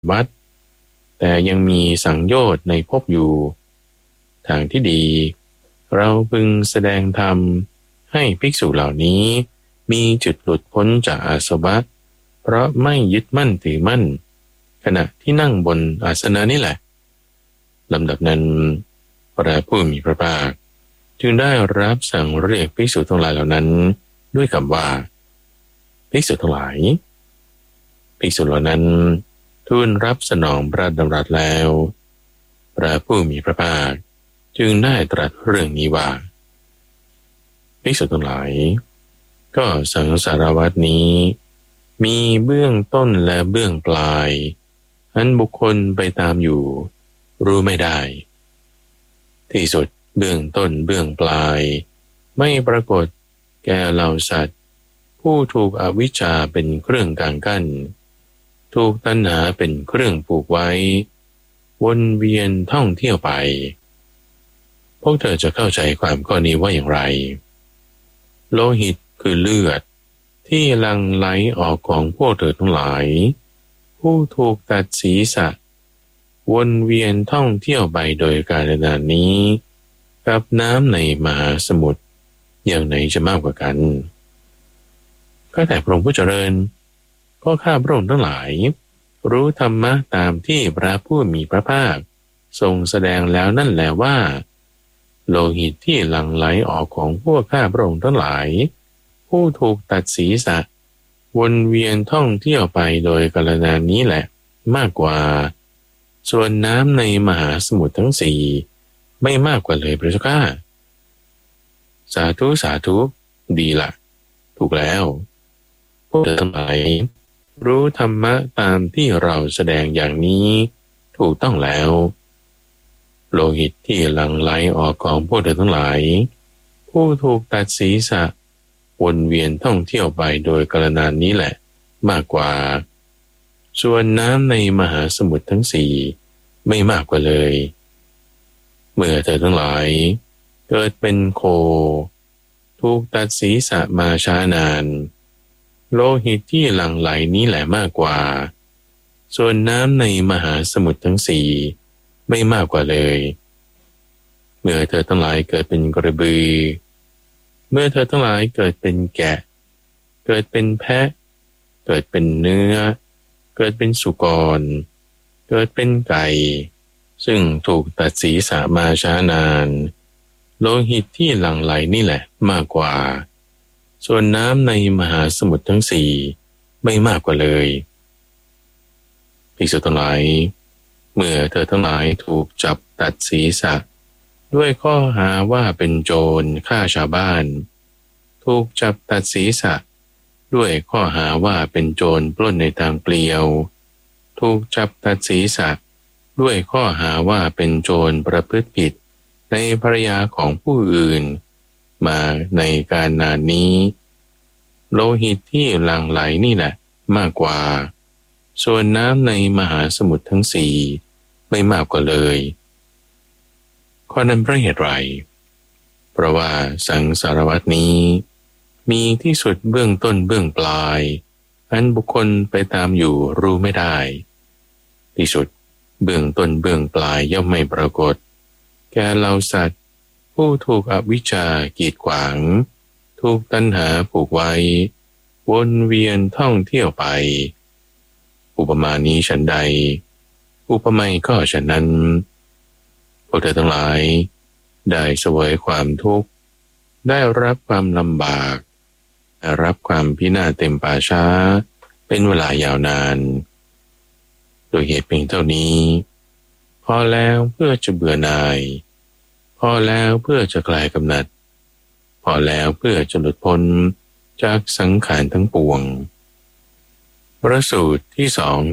วัฏแต่ยังมีสังโยชน์ในภพอยู่ทางที่ดีเราพึงแสดงธรรมให้ภิกษุเหล่านี้มีจุดหลุดพ้นจากอาสวะเพราะไม่ยึดมั่นถือมั่นขณะที่นั่งบนอาสนะนี่แหละลำดับนั้นพระผู้มีพระภาคจึงได้รับสั่งเรียกภิกษุทั้งหลายเหล่านั้นด้วยคำว่าภิกษุทั้งหลายภิกษุเหล่านั้นทูลรับสนองพระดำรัสแล้วพระผู้มีพระภาคจึงได้ตรัสเรื่องนี้ว่าภิกษุทั้งหลายก็สังสารวัฏนี้มีเบื้องต้นและเบื้องปลายอันบุคคลไปตามอยู่รู้ไม่ได้ที่สุดเบื้องต้นเบื้องปลายไม่ปรากฏแก่เหล่าสัตว์ผู้ถูกอวิชชาเป็นเครื่องกางกั้นถูกตัณหาเป็นเครื่องผูกไว้วนเวียนท่องเที่ยวไปพวกเธอจะเข้าใจความข้อนี้ว่าอย่างไรโลหิตคือเลือดที่หลั่งไหลออกของพวกเธอทั้งหลายผู้ถูกตัดศีรษะวนเวียนท่องเที่ยวไปโดยกาลนานนี้กับน้ำในมหาสมุทรอย่างไหนจะมากกว่ากันก็แต่พระองค์ผู้เจริญก็ข้าพระองค์ทั้งหลายรู้ธรรมะตามที่พระผู้มีพระภาคทรงแสดงแล้วนั่นแหละว่าโลหิตที่หลั่งไหลออกของพวกข้าพระองค์ทั้งหลายผู้ถูกตัดศีรษะวนเวียนท่องเที่ยวไปโดยกาลนานนี้แหละมากกว่าส่วนน้ำในมหาสมุทรทั้งสี่ไม่มากกว่าเลยพระเจ้าข้าสาธุสาธุดีละถูกแล้วพวกเธอทั้งหลายรู้ธรรมะตามที่เราแสดงอย่างนี้ถูกต้องแล้วโลหิตที่หลั่งไหลออกของพวกเธอทั้งหลายผู้ถูกตัดศีรษะวนเวียนท่องเที่ยวไปโดยกาลนานนี้แหละมากกว่าส่วนน้ำในมหาสมุทรทั้งสี่ไม่มากกว่าเลยเมื่อเธอทั้งหลายเกิดเป็นโคถูกตัดศีรษะมาช้านานโลหิตที่หลั่งไหลนี้แหละมากกว่าส่วนน้ำในมหาสมุทรทั้งสี่ไม่มากกว่าเลยเมื่อเธอทั้งหลายเกิดเป็นกระบือเมื่อเธอทั้งหลายเกิดเป็นแกะเกิดเป็นแพะเกิดเป็นเนื้อเกิดเป็นสุกรเกิดเป็นไก่ซึ่งถูกตัดศีรษะมาช้านานโลหิตที่หลั่งไหลนี่แหละมากกว่าส่วนน้ำในมหาสมุทรทั้งสี่ไม่มากกว่าเลยภิกษุทั้งหลายเมื่อเธอทั้งหลายถูกจับตัดศีรษะด้วยข้อหาว่าเป็นโจรฆ่าชาวบ้านถูกจับตัดศีรษะด้วยข้อหาว่าเป็นโจรปล้นในทางเปลี่ยวถูกจับตัดศีรษะด้วยข้อหาว่าเป็นโจรประพฤติผิดในภรรยาของผู้อื่นมาในการนานนี้โลหิตที่หลั่งไหลนี่แหละมากกว่าส่วนน้ำในมหาสมุทรทั้งสี่ไม่มากกว่าเลยข้อนั้นเพราะเหตุไรเพราะว่าสังสารวัฏนี้มีที่สุดเบื้องต้นเบื้องปลายอันบุคคลไปตามอยู่รู้ไม่ได้ที่สุดเบื้องต้นเบื้องปลายย่อมไม่ปรากฏแก่เหล่าสัตว์ผู้ถูกอวิชชากีดขวางถูกตัณหาผูกไว้วนเวียนท่องเที่ยวไปอุปมานี้ฉันใดอุปไมยก็ฉะนั้นพวกเธอทั้งหลายได้เสวยความทุกข์ได้รับความลำบากได้รับความพินาศเต็มป่าช้าเป็นเวลายาวนานโดยเหตุเพียงเท่านี้พอแล้วเพื่อจะเบื่อหน่ายพอแล้วเพื่อจะคลายกำหนัดพอแล้วเพื่อจะหลุดพ้นจากสังขารทั้งปวงพระสูตรที่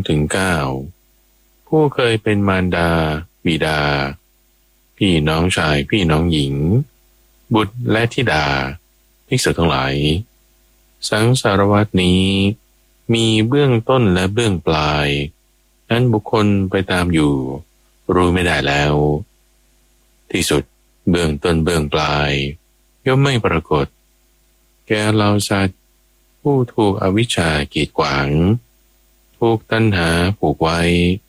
2-9ผู้เคยเป็นมารดาบิดาพี่น้องชายพี่น้องหญิงบุตรและธิดาภิกษุทั้งหลายสังสารวัฏนี้มีเบื้องต้นและเบื้องปลายนั้นบุคคลไปตามอยู่รู้ไม่ได้แล้วที่สุดเบื้องต้นเบื้องปลายย่อมไม่ปรากฏแก่เหล่าสัตว์ผู้ถูกอวิชชากีดขวางถูกตัณหาผูกไว้